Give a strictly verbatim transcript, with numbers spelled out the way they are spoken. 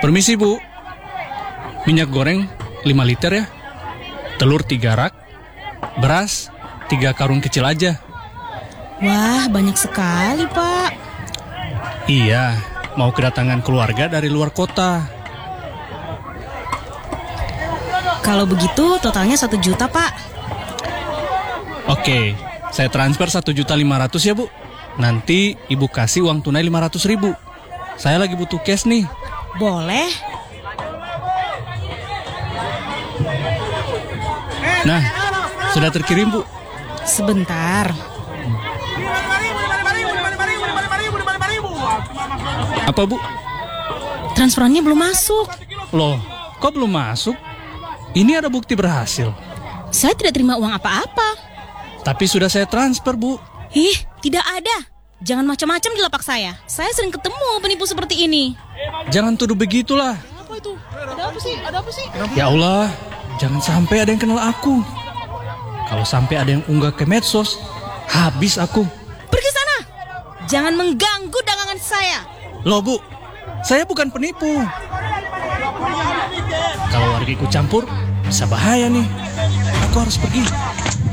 Permisi Bu, minyak goreng lima liter ya, telur tiga rak, beras tiga karung kecil aja. Wah, banyak sekali Pak. Iya, mau kedatangan keluarga dari luar kota. Kalau begitu totalnya satu juta Pak. Oke, saya transfer satu juta lima ratus ya Bu. Nanti Ibu kasih uang tunai lima ratus ribu. Saya lagi butuh cash nih. Boleh. Nah, sudah terkirim Bu. Sebentar. Apa Bu? Transferannya belum masuk. Loh, kok belum masuk? Ini ada bukti berhasil. Saya tidak terima uang apa-apa. Tapi sudah saya transfer Bu. Ih, tidak ada. Jangan macam-macam di lapak saya. Saya sering ketemu penipu seperti ini. Jangan tuduh begitulah. Apa itu? Ada apa sih? Ada apa sih? Ya Allah, jangan sampai ada yang kenal aku. Kalau sampai ada yang unggah ke medsos, habis aku. Pergi sana. Jangan mengganggu dagangan saya. Loh Bu, saya bukan penipu. Kalau warga ikut campur, bisa bahaya nih. Aku harus pergi.